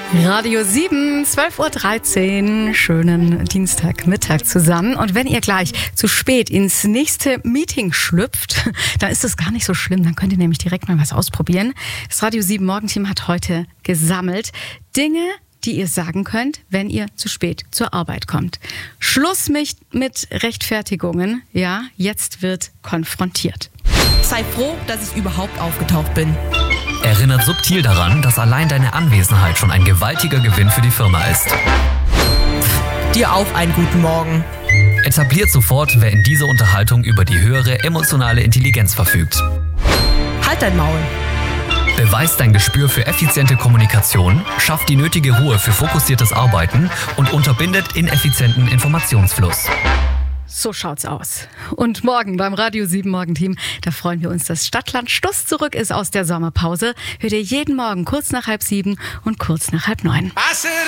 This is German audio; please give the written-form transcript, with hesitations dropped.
Radio 7, 12.13 Uhr, schönen Dienstagmittag zusammen. Und wenn ihr gleich zu spät ins nächste Meeting schlüpft, dann ist das gar nicht so schlimm. Dann könnt ihr nämlich direkt mal was ausprobieren. Das Radio 7 Morgenteam hat heute gesammelt Dinge, die ihr sagen könnt, wenn ihr zu spät zur Arbeit kommt. Schluss mit Rechtfertigungen. Ja, jetzt wird konfrontiert. Sei froh, dass ich überhaupt aufgetaucht bin. Erinnert subtil daran, dass allein deine Anwesenheit schon ein gewaltiger Gewinn für die Firma ist. Dir auch einen guten Morgen. Etabliert sofort, wer in dieser Unterhaltung über die höhere emotionale Intelligenz verfügt. Halt dein Maul. Beweist dein Gespür für effiziente Kommunikation, schafft die nötige Ruhe für fokussiertes Arbeiten und unterbindet ineffizienten Informationsfluss. So schaut's aus. Und morgen beim Radio 7 Morgenteam, da freuen wir uns, dass Stadtland Stuss zurück ist aus der Sommerpause. Hört ihr jeden Morgen kurz nach 6:30 und kurz nach 8:30.